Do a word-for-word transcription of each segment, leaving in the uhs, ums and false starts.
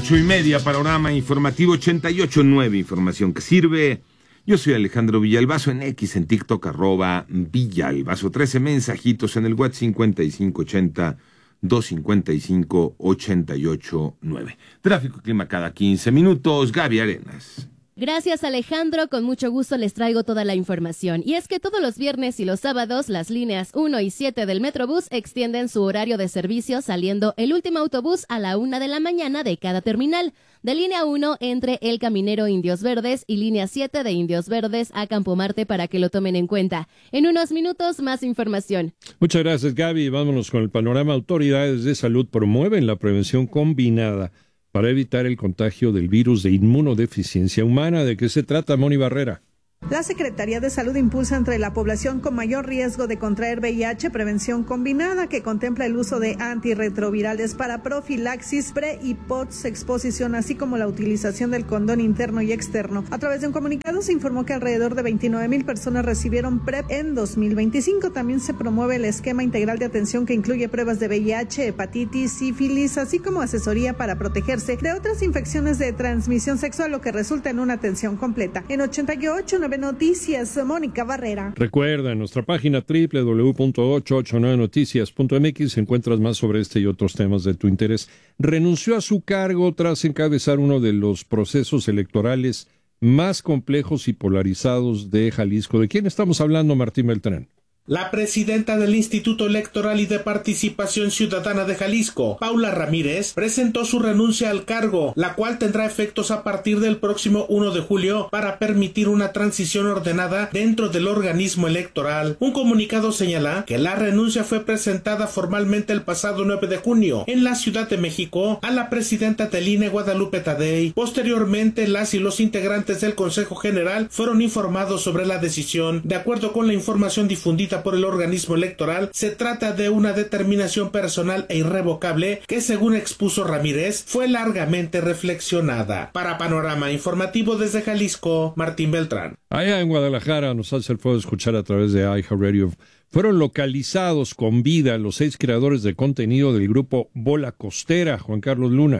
Ocho y media, panorama informativo ochenta y ocho nueve, información que sirve. Yo soy Alejandro Villalbazo, en X, en TikTok, arroba Villalbazo. trece mensajitos en el WhatsApp cincuenta y cinco ochenta, doscientos cincuenta y cinco, ochenta y ocho nueve. Tráfico y clima cada quince minutos. Gaby Arenas. Gracias, Alejandro. Con mucho gusto les traigo toda la información. Y es que todos los viernes y los sábados, las líneas uno y siete del Metrobús extienden su horario de servicio, saliendo el último autobús a la una de la mañana de cada terminal. De línea uno entre El Caminero Indios Verdes y línea siete de Indios Verdes a Campo Marte, para que lo tomen en cuenta. En unos minutos, más información. Muchas gracias, Gaby. Vámonos con el panorama. Autoridades de salud promueven la prevención combinada para evitar el contagio del virus de inmunodeficiencia humana. ¿De qué se trata, Moni Barrera? La Secretaría de Salud impulsa entre la población con mayor riesgo de contraer V I H prevención combinada, que contempla el uso de antirretrovirales para profilaxis, pre y post exposición, así como la utilización del condón interno y externo. A través de un comunicado se informó que alrededor de veintinueve mil personas recibieron PrEP en dos mil veinticinco. También se promueve el esquema integral de atención, que incluye pruebas de V I H, hepatitis, sífilis, así como asesoría para protegerse de otras infecciones de transmisión sexual, lo que resulta en una atención completa. En ochenta y ocho nueve Noticias, Mónica Barrera. Recuerda, en nuestra página doble u doble u doble u punto ochocientos ochenta y nueve noticias punto m x encuentras más sobre este y otros temas de tu interés. Renunció a su cargo tras encabezar uno de los procesos electorales más complejos y polarizados de Jalisco. ¿De quién estamos hablando, Martín Beltrán? La presidenta del Instituto Electoral y de Participación Ciudadana de Jalisco, Paula Ramírez, presentó su renuncia al cargo, la cual tendrá efectos a partir del próximo primero de julio para permitir una transición ordenada dentro del organismo electoral. Un comunicado señala que la renuncia fue presentada formalmente el pasado nueve de junio en la Ciudad de México a la presidenta del I N E, Guadalupe Tadei. Posteriormente, las y los integrantes del Consejo General fueron informados sobre la decisión. De acuerdo con la información difundida por el organismo electoral, se trata de una determinación personal e irrevocable que, según expuso Ramírez, fue largamente reflexionada. Para Panorama Informativo desde Jalisco, Martín Beltrán. Allá en Guadalajara nos hace el favor de escuchar a través de iHeartRadio. Fueron localizados con vida los seis creadores de contenido del grupo Bola Costera. Juan Carlos Luna.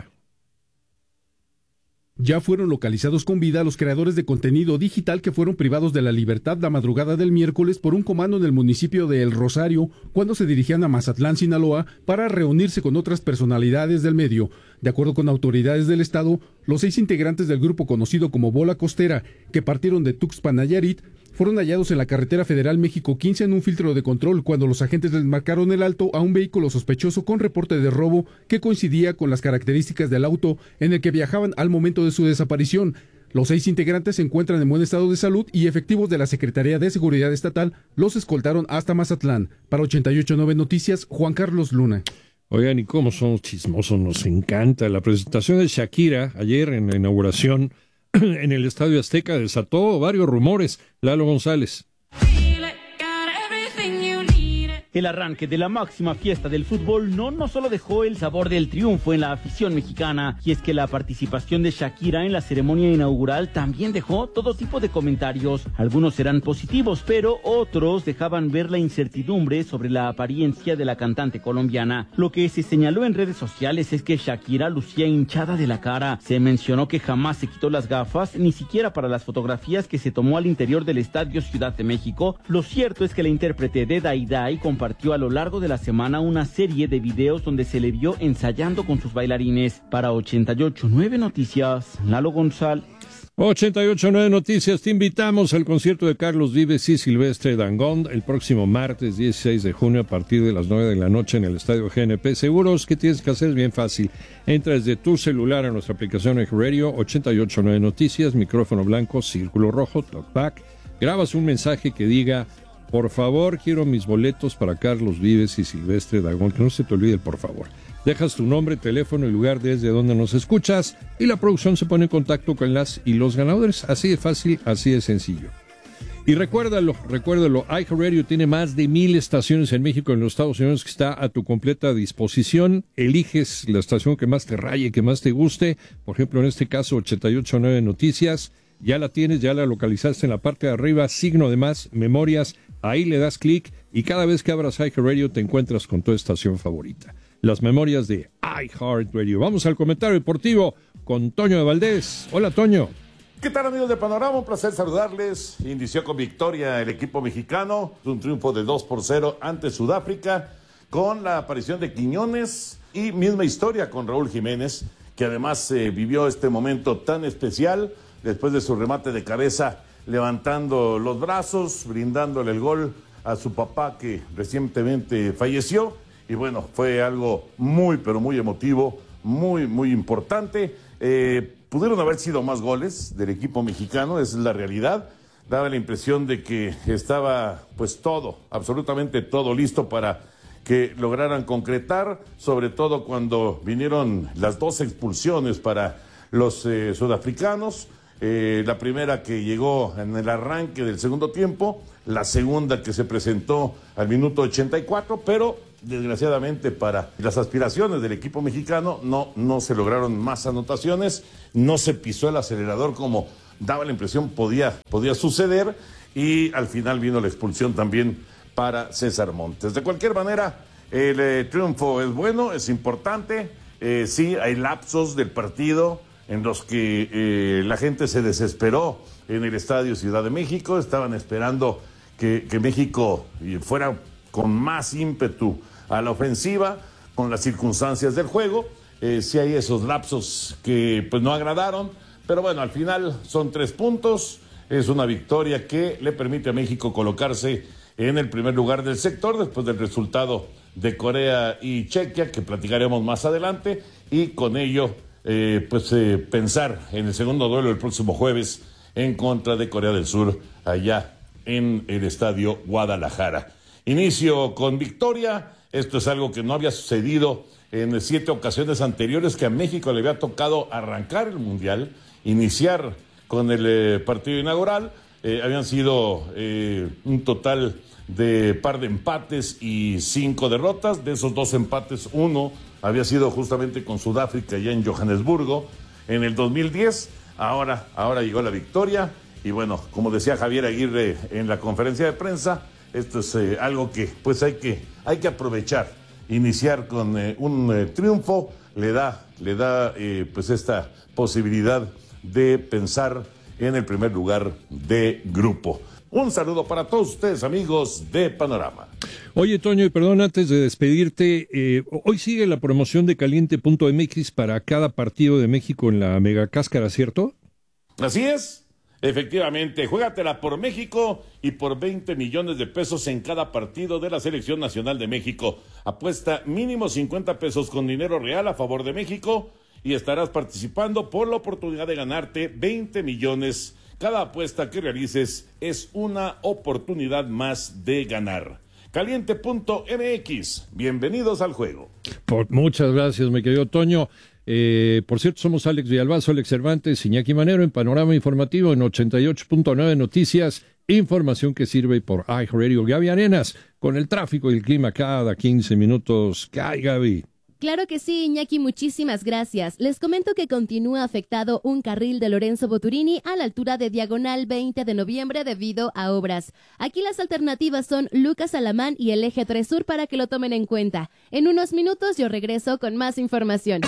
Ya fueron localizados con vida los creadores de contenido digital que fueron privados de la libertad la madrugada del miércoles por un comando en el municipio de El Rosario, cuando se dirigían a Mazatlán, Sinaloa, para reunirse con otras personalidades del medio. De acuerdo con autoridades del estado, los seis integrantes del grupo conocido como Bola Costera, que partieron de Tuxpan, Nayarit, fueron hallados en la carretera federal México quince en un filtro de control cuando los agentes les marcaron el alto a un vehículo sospechoso con reporte de robo que coincidía con las características del auto en el que viajaban al momento de su desaparición. Los seis integrantes se encuentran en buen estado de salud y efectivos de la Secretaría de Seguridad Estatal los escoltaron hasta Mazatlán. Para ochenta y ocho nueve Noticias, Juan Carlos Luna. Oigan, y cómo somos chismosos, nos encanta. La presentación de Shakira ayer en la inauguración en el Estadio Azteca desató varios rumores. Lalo González. El arranque de la máxima fiesta del fútbol no, no solo dejó el sabor del triunfo en la afición mexicana, y es que la participación de Shakira en la ceremonia inaugural también dejó todo tipo de comentarios. Algunos eran positivos, pero otros dejaban ver la incertidumbre sobre la apariencia de la cantante colombiana. Lo que se señaló en redes sociales es que Shakira lucía hinchada de la cara. Se mencionó que jamás se quitó las gafas, ni siquiera para las fotografías que se tomó al interior del Estadio Ciudad de México. Lo cierto es que la intérprete de Day Day compartió a lo largo de la semana una serie de videos donde se le vio ensayando con sus bailarines. Para ochenta y ocho nueve Noticias, Lalo González. ochenta y ocho nueve Noticias, te invitamos al concierto de Carlos Vives y Silvestre Dangond el próximo martes dieciséis de junio a partir de las nueve de la noche en el Estadio G N P. Seguros que tienes que hacer es bien fácil. Entra desde tu celular a nuestra aplicación Radio ochenta y ocho nueve Noticias, micrófono blanco, círculo rojo, talkback. Grabas un mensaje que diga: por favor, quiero mis boletos para Carlos Vives y Silvestre Dangond. Que no se te olvide, por favor. Dejas tu nombre, teléfono y lugar desde donde nos escuchas y la producción se pone en contacto con las y los ganadores. Así de fácil, así de sencillo. Y recuérdalo, recuérdalo, iHeartRadio tiene más de mil estaciones en México y en los Estados Unidos que está a tu completa disposición. Eliges la estación que más te raye, que más te guste. Por ejemplo, en este caso, ochenta y ocho nueve Noticias. Ya la tienes, ya la localizaste en la parte de arriba, signo de más, memorias. Ahí le das clic y cada vez que abras iHeartRadio te encuentras con tu estación favorita. las memorias de iHeartRadio. Vamos al comentario deportivo con Toño de Valdés. Hola, Toño. ¿Qué tal, amigos de Panorama? Un placer saludarles. Inició con victoria el equipo mexicano, un triunfo de dos por cero ante Sudáfrica, con la aparición de Quiñones y misma historia con Raúl Jiménez, que además eh, vivió este momento tan especial después de su remate de cabeza, levantando los brazos, brindándole el gol a su papá que recientemente falleció. Y bueno, fue algo muy, pero muy emotivo, muy, muy importante. Eh, pudieron haber sido más goles del equipo mexicano, esa es la realidad. Daba la impresión de que estaba pues todo, absolutamente todo listo para que lograran concretar, sobre todo cuando vinieron las dos expulsiones para los eh, sudafricanos. Eh, la primera que llegó en el arranque del segundo tiempo, la segunda que se presentó al minuto ochenta y cuatro, pero desgraciadamente para las aspiraciones del equipo mexicano no, no se lograron más anotaciones, no se pisó el acelerador como daba la impresión podía, podía suceder, y al final vino la expulsión también para César Montes. De cualquier manera, el eh, triunfo es bueno, es importante. Eh, sí, hay lapsos del partido en los que eh, la gente se desesperó en el Estadio Ciudad de México, estaban esperando que, que México fuera con más ímpetu a la ofensiva, con las circunstancias del juego. Eh, sí hay esos lapsos que pues no agradaron, pero bueno, al final son tres puntos, es una victoria que le permite a México colocarse en el primer lugar del sector después del resultado de Corea y Chequia, que platicaremos más adelante, y con ello eh, pues eh, pensar en el segundo duelo el próximo jueves en contra de Corea del Sur allá en el Estadio Guadalajara. Inicio con victoria. Esto es algo que no había sucedido en siete ocasiones anteriores que a México le había tocado arrancar el Mundial, iniciar con el eh, partido inaugural. Eh, habían sido eh, un total de par de empates y cinco derrotas. De esos dos empates, uno había sido justamente con Sudáfrica ya en Johannesburgo en el dos mil diez. Ahora, ahora llegó la victoria y bueno, como decía Javier Aguirre en la conferencia de prensa, esto es eh, algo que pues hay que, hay que aprovechar. Iniciar con eh, un eh, triunfo le da, le da eh, pues esta posibilidad de pensar en el primer lugar de grupo. Un saludo para todos ustedes, amigos de Panorama. Oye, Toño, y perdón, antes de despedirte, eh, hoy sigue la promoción de caliente punto m x para cada partido de México en la Mega Cáscara, ¿cierto? Así es. Efectivamente, juégatela por México y por veinte millones de pesos en cada partido de la Selección Nacional de México. Apuesta mínimo cincuenta pesos con dinero real a favor de México y estarás participando por la oportunidad de ganarte veinte millones. Cada apuesta que realices es una oportunidad más de ganar. Caliente punto m x, bienvenidos al juego. Por, muchas gracias, mi querido Toño. Eh, por cierto, somos Alex Villalbazo, Alex Cervantes, Iñaki Manero en Panorama Informativo en ochenta y ocho punto nueve Noticias, información que sirve por iHeartRadio. Gaby Arenas, con el tráfico y el clima cada quince minutos. ¿Qué hay, Gaby? Claro que sí, Iñaki, muchísimas gracias. Les comento que continúa afectado un carril de Lorenzo Boturini a la altura de Diagonal veinte de noviembre debido a obras. Aquí las alternativas son Lucas Alamán y el Eje tres Sur para que lo tomen en cuenta. En unos minutos yo regreso con más información.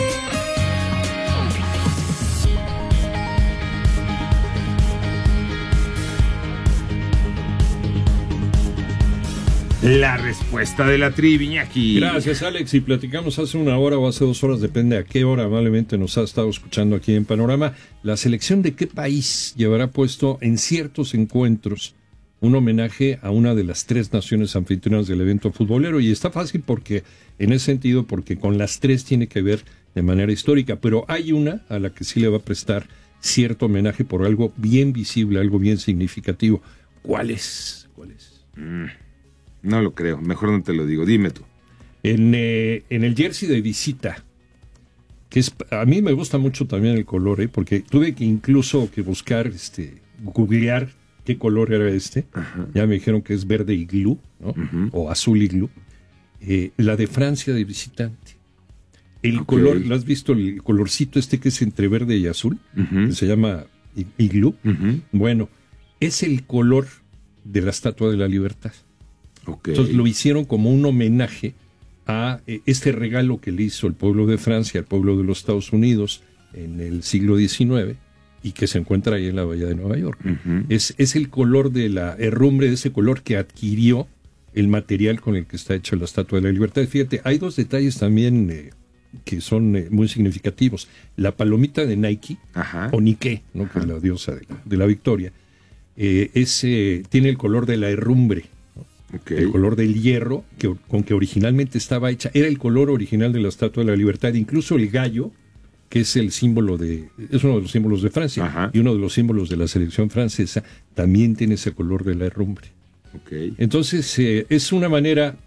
La respuesta de la trivia, Iñaki. Gracias, Alex. Y platicamos hace una hora o hace dos horas, depende a qué hora amablemente nos ha estado escuchando aquí en Panorama, la selección de qué país llevará puesto en ciertos encuentros un homenaje a una de las tres naciones anfitrionas del evento futbolero. Y está fácil porque, en ese sentido, porque con las tres tiene que ver de manera histórica, pero hay una a la que sí le va a prestar cierto homenaje por algo bien visible, algo bien significativo. ¿Cuál es? ¿Cuál es? Mm. No lo creo, mejor no te lo digo, dime tú. En, eh, en el jersey de visita, que es, a mí me gusta mucho también el color, ¿eh? Porque tuve que incluso que buscar, este, googlear qué color era este. Ajá. Ya me dijeron que es verde iglú, ¿no? Uh-huh. O azul iglú. Eh, la de Francia de visitante. El okay. color, ¿lo has visto? El colorcito este que es entre verde y azul, uh-huh. que se llama iglú. Uh-huh. Bueno, es el color de la Estatua de la Libertad. Okay. Entonces lo hicieron como un homenaje a eh, este regalo que le hizo el pueblo de Francia al pueblo de los Estados Unidos en el siglo diecinueve y que se encuentra ahí en la bahía de Nueva York. Uh-huh. Es, es el color de la herrumbre, de ese color que adquirió el material con el que está hecho la Estatua de la Libertad. Fíjate, hay dos detalles también eh, que son eh, muy significativos. La palomita de Nike, Ajá. o Nike, ¿no? que es la diosa de la, de la victoria, eh, es, eh, tiene el color de la herrumbre, ¿no? Okay. El color del hierro que, con que originalmente estaba hecha. Era el color original de la Estatua de la Libertad. Incluso el gallo, que es el símbolo de, es uno de los símbolos de Francia, Ajá. y uno de los símbolos de la selección francesa, también tiene ese color de la herrumbre. Okay. Entonces, eh, es una manera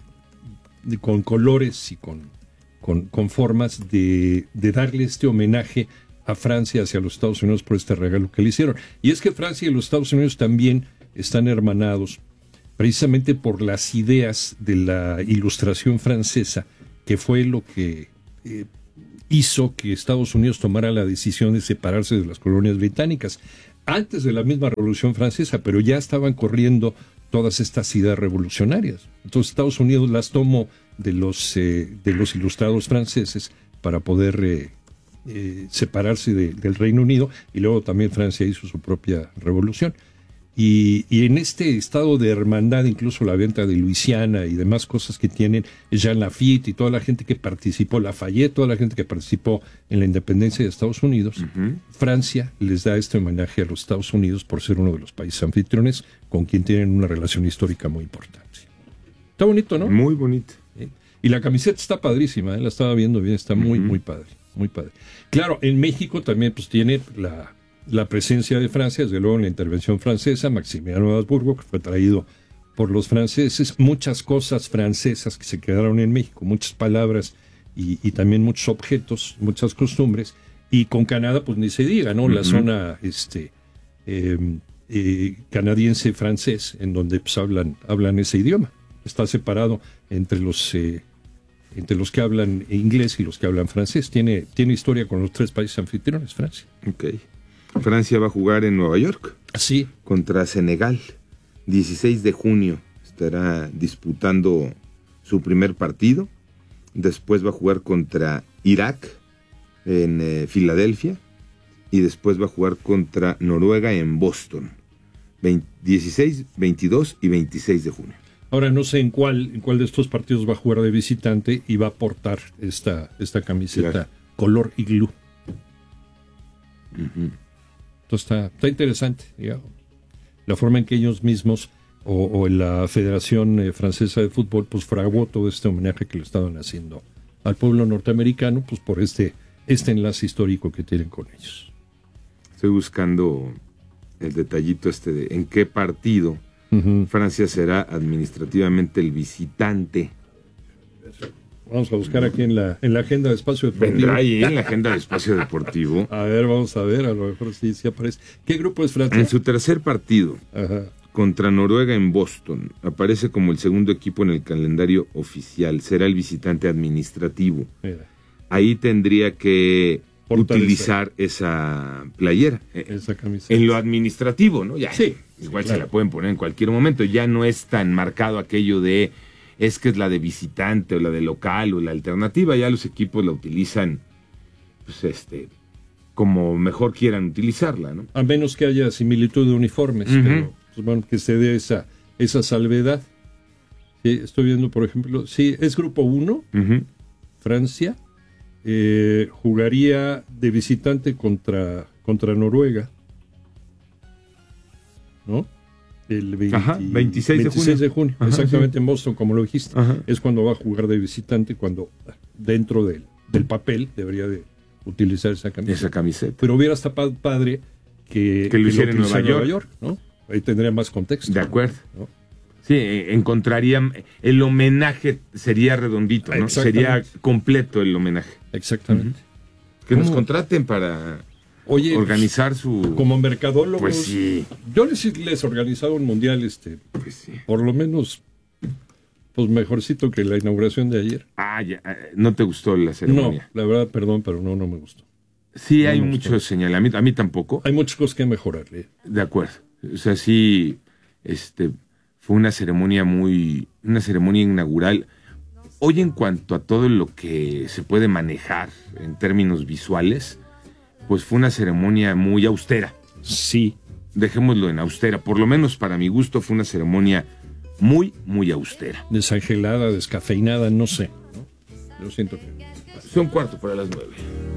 de, con colores y con, con, con formas de, de darle este homenaje a Francia hacia los Estados Unidos por este regalo que le hicieron. Y es que Francia y los Estados Unidos también están hermanados precisamente por las ideas de la Ilustración francesa, que fue lo que eh, hizo que Estados Unidos tomara la decisión de separarse de las colonias británicas. Antes de la misma Revolución Francesa, pero ya estaban corriendo todas estas ideas revolucionarias. Entonces Estados Unidos las tomó de los, eh, de los ilustrados franceses para poder eh, eh, separarse de, del Reino Unido, y luego también Francia hizo su propia revolución. Y, y en este estado de hermandad, incluso la venta de Luisiana y demás cosas que tienen, Jean Lafitte y toda la gente que participó, Lafayette, toda la gente que participó en la independencia de Estados Unidos, uh-huh. Francia les da este homenaje a los Estados Unidos por ser uno de los países anfitriones con quien tienen una relación histórica muy importante. Está bonito, ¿no? Muy bonito. ¿Sí? Y la camiseta está padrísima, ¿eh? La estaba viendo bien, está muy, uh-huh. muy padre, muy padre. Claro, en México también pues tiene la... la presencia de Francia, desde luego en la intervención francesa, Maximiliano de Habsburgo, que fue traído por los franceses, muchas cosas francesas que se quedaron en México, muchas palabras y, y también muchos objetos, muchas costumbres, y con Canadá pues ni se diga, ¿no? Uh-huh. La zona este eh, eh, canadiense-francés, en donde pues hablan, hablan ese idioma, está separado entre los... Eh, entre los que hablan inglés y los que hablan francés, tiene, tiene historia con los tres países anfitriones, Francia. Okay. Francia va a jugar en Nueva York. Sí. Contra Senegal. dieciséis de junio estará disputando su primer partido. Después va a jugar contra Irak en eh, Filadelfia. Y después va a jugar contra Noruega en Boston. veinte, dieciséis, veintidós y veintiséis de junio. Ahora no sé en cuál, en cuál de estos partidos va a jugar de visitante y va a portar esta, esta camiseta claro. color iglú. Uh-huh. Entonces está, está interesante, digamos, la forma en que ellos mismos o, o la Federación eh, Francesa de Fútbol pues fraguó todo este homenaje que le estaban haciendo al pueblo norteamericano, pues por este, este enlace histórico que tienen con ellos. Estoy buscando el detallito este de en qué partido uh-huh. Francia será administrativamente el visitante. Vamos a buscar aquí en la, en la agenda de Espacio Deportivo. Vendrá ahí en la agenda de Espacio Deportivo. A ver, vamos a ver, a lo mejor sí, sí aparece. ¿Qué grupo es Francia? En su tercer partido, Ajá. contra Noruega en Boston, aparece como el segundo equipo en el calendario oficial. Será el visitante administrativo. Mira. Ahí tendría que Fortaleza. utilizar esa playera. Esa camiseta. En lo administrativo, ¿no? Ya, sí. Igual claro. se la pueden poner en cualquier momento. Ya no es tan marcado aquello de... es que es la de visitante o la de local o la alternativa, ya los equipos la utilizan pues este como mejor quieran utilizarla, ¿no? A menos que haya similitud de uniformes, uh-huh. pero pues, bueno, que se dé esa, esa salvedad. Sí, estoy viendo, por ejemplo, sí, es grupo uno, uh-huh. Francia, eh, jugaría de visitante contra, contra Noruega, ¿no? El veinte, Ajá, veintiséis de junio, de junio Ajá, exactamente, sí. En Boston, como lo dijiste. Ajá. Es cuando va a jugar de visitante, cuando dentro del, del papel debería de utilizar esa camiseta. Esa camiseta. Pero hubiera estado padre que, que lo hiciera en Nueva York. Nueva York, ¿no? Ahí tendría más contexto. De acuerdo. ¿no? Sí, encontrarían, el homenaje sería redondito, ¿no? Sería completo el homenaje. Exactamente. Uh-huh. Que ¿Cómo? Nos contraten para... Oye, organizar su... Como mercadólogos. Pues sí. Yo les, les he organizado un mundial, este, pues sí. por lo menos, pues mejorcito que la inauguración de ayer. Ah, ya. ¿No te gustó la ceremonia? No, la verdad, perdón, pero no, no me gustó. Sí, no hay muchos señalamientos. A mí tampoco. Hay muchas cosas que mejorarle. De acuerdo. O sea, sí, este, fue una ceremonia muy, una ceremonia inaugural Hoy, en cuanto a todo lo que se puede manejar en términos visuales, pues fue una ceremonia muy austera. Sí. Dejémoslo en austera. Por lo menos para mi gusto fue una ceremonia muy, muy austera. Desangelada, descafeinada, no sé, ¿no? Yo siento que... Son cuarto para las nueve.